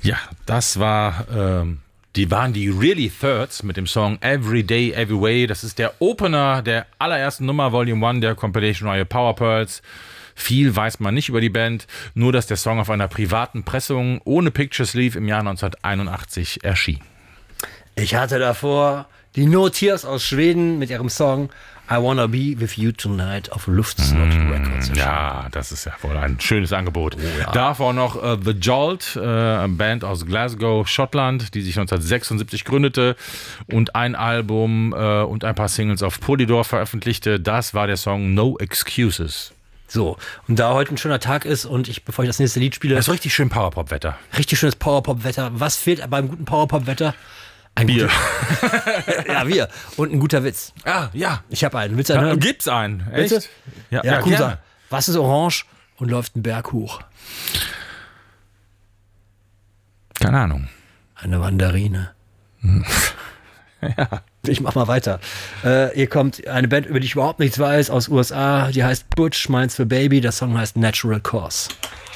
Ja, das war, die waren die Really Thirds mit dem Song Every Day, Every Way. Das ist der Opener der allerersten Nummer, Volume 1 der Compilation-Reihe Power Pearls. Viel weiß man nicht über die Band, nur dass der Song auf einer privaten Pressung ohne Pictures lief im Jahr 1981 erschien. Ich hatte davor die No Tears aus Schweden mit ihrem Song I Wanna Be With You Tonight auf Luftslot Records. Ja, das ist ja wohl ein schönes Angebot. Oh, ja. Davor noch The Jolt, eine Band aus Glasgow, Schottland, die sich 1976 gründete und ein Album und ein paar Singles auf Polydor veröffentlichte. Das war der Song No Excuses. So, und da heute ein schöner Tag ist und bevor ich das nächste Lied spiele... Das ist richtig schön Powerpop-Wetter. Richtig schönes Powerpop-Wetter. Was fehlt beim guten Powerpop-Wetter? Ein Bier. Ja, Bier. Und ein guter Witz. Ah, ja. Ich habe einen. Willst du einen hören? Gibt's einen. Echt? Bitte? Ja, cool. gerne. Was ist orange und läuft einen Berg hoch? Keine Ahnung. Eine Mandarine. Ja. Ich mach mal weiter. Hier kommt eine Band, über die ich überhaupt nichts weiß, aus USA. Die heißt Butch, Minds for Baby. Der Song heißt Natural Course.